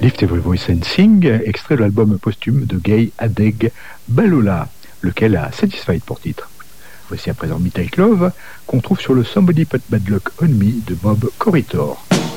Lift Every Voice and Sing, extrait de l'album posthume de Gay Adeg Balola, lequel a Satisfied pour titre. Voici à présent Midnight Love, qu'on trouve sur le Somebody Put Bad Luck on Me de Bob Corridor.